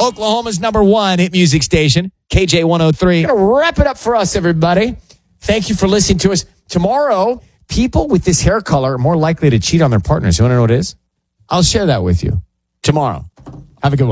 Oklahoma's #1 hit music station, KJ 103. Going to wrap it up for us, everybody. Thank you for listening to us. Tomorrow, people with this hair color are more likely to cheat on their partners. You want to know what it is? I'll share that with you tomorrow. Have a good one.